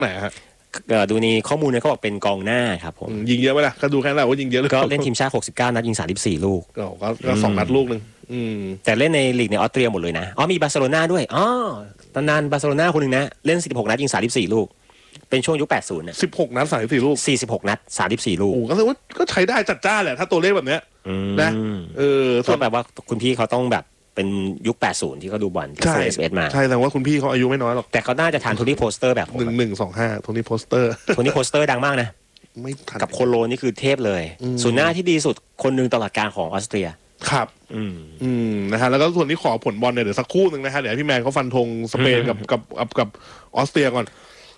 ไหนฮะดูในข้อมูลเนี่ยเขาบอกเป็นกองหน้าครับผมยิงเยอะไหมล่ะก็ดูแค่นั้นว่ายิงเยอะเลยก็เล่นทีมชาติ69นัดยิง34ลูกก็2นัดลูกนึงแต่เล่นในลีกในออสเตรียหมดเลยนะมีบาร์เซโลนาด้วยตำนานบาร์เซโลนาคนนึงนะเล่น16นัดยิง34ลูกเป็นช่วงยุค80นะ 16นัด34ลูก 46นัด34ลูกโอ้ก็แสดงว่าก็ใช้ได้จัดจ้านแหละถ้าตัวเลขแบบเนี้ยนะก็แปลว่าคุณพี่เขาต้องแบบเป็นยุค80ที่เขาดูบอลที่เอสเอสมาใช่แต่ว่าคุณพี่เขาอายุไม่น้อยหรอกแต่เขาน่าจะทานโทนี่โพสเตอร์แบบ 1125โทนี่โพสเตอร์โทนี่โพสเตอร์ดังมากนะไม่ทันกับโคโลนี่คือเทพเลยศูนย์หน้าที่ดีสุดคนหนึ่งตลอดการของออสเตรียครับนะฮะแล้วก็ส่วนที่ขอผลบอลเนี่ยเดี๋ยวสักครู่หนึ่งนะฮะเดี๋ยวพี่แมนเขาฟันธงสเปนกับออสเตรียก่อน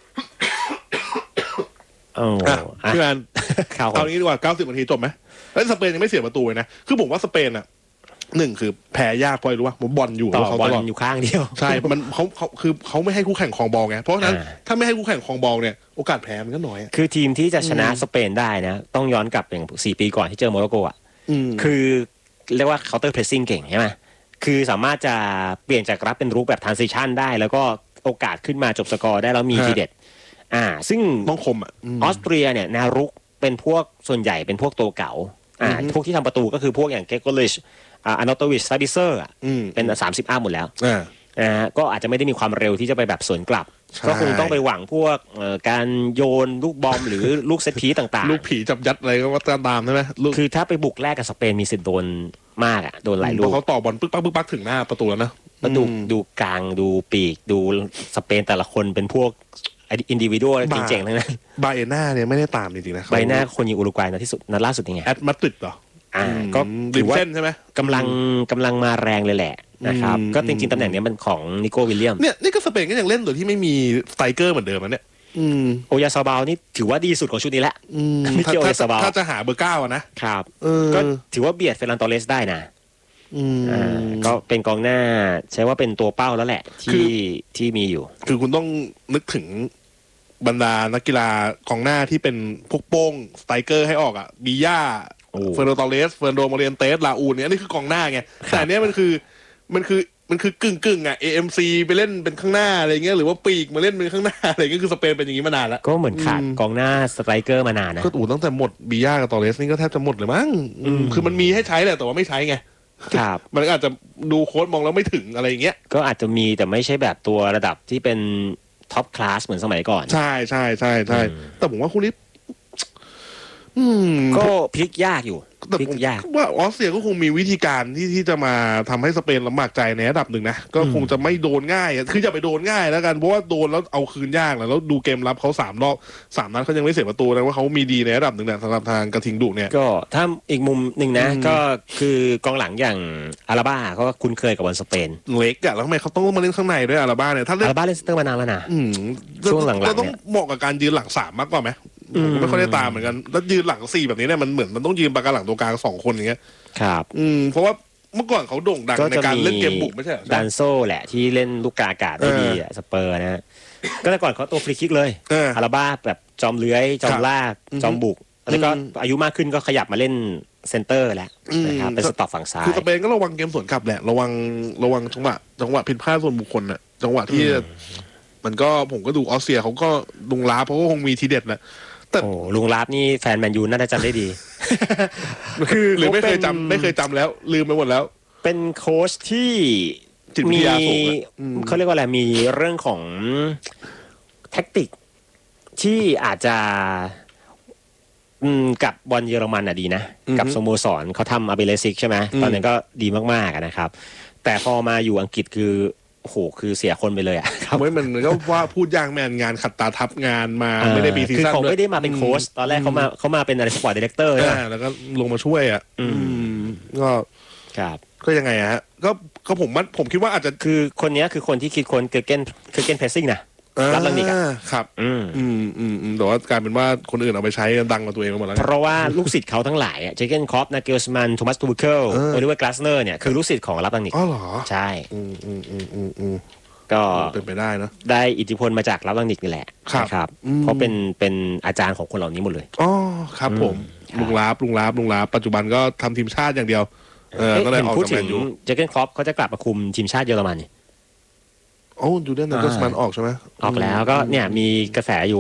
พี่แมนเอางี้ดีกว่า90นาทีจบไหมแล้วสเปนยังไม่เสียประตูเลยนะคือผมว่าสเปนอ่ะ1คือแพ้ยากเพราะรู้ว่าบอลอยู่ต่อบอลอยู่ข้างเดียวใช่มันเขาไม่ให้คู่แข่งครองบอลไงเพราะฉะนั้นถ้าไม่ให้คู่แข่งครองบอลเนี่ยโอกาสแพ้มันก็น้อยคือทีมที่จะชนะสเปนได้นะต้องย้อนกลับอย่าง4 ปีก่อนที่เจอโมร็อกโกอ่ะคือเรียกว่า counter pressing เก่งใช่ไหมคือสามารถจะเปลี่ยนจากรับเป็นรุกแบบ transition ได้แล้วก็โอกาสขึ้นมาจบสกอร์ได้แล้วมีทีเด็ดซึ่งต้องคมออสเตรียเนี่ยแนวรุกเป็นพวกส่วนใหญ่เป็นพวกตัวเก่าพวกที่ทำประตูก็คือพวกอย่างเกโกลิชอานาโตวิชซาบิเซอร์เป็น30อัพหมดแล้วก็อาจจะไม่ได้มีความเร็วที่จะไปแบบสวนกลับก็คงต้องไปหวังพวกการโยนลูกบอมหรือลูกเซตพีต่างๆลูกผีจับยัดอะไรก็ว่าตามใช่ไหมคือถ้าไปบุกแรกกับสเปนมีสิทธิ์โดนมากโดนหลายลูกเขาต่อบอลปึ๊กปักถึงหน้าประตูแล้วนะมาดูกลางดูปีกดูสเปนแต่ละคนเป็นพวกอินดิวิวจริงๆทั้งนั้นบาเอน่าเนี่ยไม่ได้ตามจริงๆนะบาเอน่าคนยิงอุรุกวัยนัดที่สุดนัดล่าสุดยังไงแอตมาดริดเหรอก็ถือว่าใช่ไหมกำลังมาแรงเลยแหละนะครับก็จริงๆตำแหน่งนี้มันของนิโก้วิลเลียมเนี่ยนี่ก็สเปนก็ยังเล่นโดยที่ไม่มีสไตรเกอร์เหมือนเดิมนะเนี่ยโอยาซาบาลนี่ถือว่าดีสุดของชุดนี้แหละไม่เกี่ยวโอยาซาบาลถ้าจะหาเบอร์9นะครับก็ถือว่าเบียดเฟรนันโตเรสได้นะก็เป็นกองหน้าใช้ว่าเป็นตัวเป้าแล้วแหละที่มีอยู่คือคุณต้องนึกถึงบรรดานักกีฬากองหน้าที่เป็นพวกโป้งสไตรเกอร์ให้ออกบีย่าเฟอร์โนตอเรสเฟอร์โนโมเรียนเตสลาอูนเนี่ยนี่คือกองหน้าไงแต่เนี้ยมันคือกึ่งAMC ไปเล่นเป็นข้างหน้าอะไรเงี้ยหรือว่าปีกมาเล่นเป็นข้างหน้าอะไรเงี้ยคือสเปนเป็นอย่างนี้มานานแล้วก็เหมือนขาดกองหน้าสไตรเกอร์มานานนะก็ตั้งแต่หมดบีย่ากับตอเรสนี่ก็แทบจะหมดเลยมั้งคือมันมีให้ใช้แหละแต่ว่าไม่ใช้ไงครับมันอาจจะดูโค้ชมองแล้วไม่ถึงอะไรเงี้ยก็อาจจะมีแต่ไม่ใช่แบบตัวระดับที่เป็นท็อปคลาสเหมือนสมัยก่อนใช่แต่ผมว่าคู่นี้ก็พลิกยากอยู่พลิกยากว่าออสเตรียก็คงมีวิธีการที่จะมาทำให้สเปนลำบากใจในระดับหนึ่งนะก็คงจะไม่โดนง่ายคืออย่าไปโดนง่ายแล้วกันเพราะว่าโดนแล้วเอาคืนยากแล้วดูเกมรับเขา3 รอบ3 นัดเขายังไม่เสียประตูนะว่าเขามีดีในระดับหนึ่งนะสำหรับทางกระทิงดุเนี่ยก็ถ้าอีกมุมหนึ่งนะก็คือกองหลังอย่างอาราบ้าเขาก็คุ้นเคยกับบอลสเปนเล็กอะแล้วทำไมเขาต้องมาเล่นข้างในด้วยอาราบ้าเนี่ยถ้าอาราบ้าเล่นเซนเตอร์มานานแล้วนะช่วงหลังๆเนี่ยต้องเหมาะกับการยืนหลัง3มากกว่าไหมไม่ค่อยได้ตามเหมือนกันแล้วยืนหลัง4แบบนี้เนี่ยมันเหมือนมันต้องยืนปากกาหลังตัวกลาง2 คนอย่างเงี้ยครับเพราะว่าเมื่อก่อนเขาโด่งดังในการเล่นเกมบุกไม่ใช่ดันโซ่แหละที่เล่นลูกกาอากาศได้ดีอะสเปอร์นะก็แต่ก่อนเขาตัวฟรีคิกเลยอาราบ้าแบบจอมเลื้อยจอมลากจอมบุกแล้วก็อายุมากขึ้นก็ขยับมาเล่นเซนเตอร์แล้วนะครับเป็นสต็อปฝั่งซ้ายคือสเปนก็ระวังเกมสวนกลับแหละระวังจังหวะผิดพลาดส่วนบุคคลน่ะจังหวะที่มันก็ผมก็ดูออสเตรียเขาก็ลุงลาเพราะว่าคงมีทีเด็ดแหละโอ้ลุงลาบนี่แฟนแมนยูน่าจะจำได้ดีคือหรือไม่เคยจำแล้วลืมไปหมดแล้วเป็นโค้ชที่มีเขาเรียกว่าอะไรมีเรื่องของแท็กติกที่อาจจะกับบอลเยอรมันดีนะกับสโมสรเขาทำอาเบเลซิกใช่ไหมตอนนั้นก็ดีมากๆนะครับแต่พอมาอยู่อังกฤษคือโอ้โหคือเสียคนไปเลยอ่ะครับมันก็ว่าพูดยากแมนงานขัดตาทับงานมาไม่ได้ปีซีซั่นคือเขาไม่ได้มาเป็นโค้ชตอนแรกเขามาเป็นอะไรสปอร์ตดีเรคเตอร์แล้วก็ลงมาช่วยอ่ะก็ครับก็ยังไงฮะก็ผมคิดว่าอาจจะคือคนนี้คือคนที่คิดค้นเกอร์เกนเพรสซิ่งนะรับลังนิกครับแต่ว่ากลายเป็นว่าคนอื่นเอาไปใช้ดังกับตัวเองหมดแล้วเพราะว่าลูกศิษย์เขาทั้งหลายเจเกนคอปนาเกลสมันโทมัสตูเคิลโอลิเวอร์กลาสเนอร์เนี่ยคือลูกศิษย์ของรับลังนิกอ๋อเหรอใช่ก็เป็นไปได้นะได้อิทธิพลมาจากรับลังนิกนี่แหละครับเพราะเป็นอาจารย์ของคนเหล่านี้หมดเลยอ๋อครับผมลุงลาบปัจจุบันก็ทำทีมชาติอย่างเดียวก็เลยออกจากแมนยูเจเกนคอปเขาจะกลับมาคุมทีมชาติเยอรมันนี่โอ้ยูเดนนักสมันออกใช่ไหมออกแล้วก็เนี่ยมีกระแสอยู่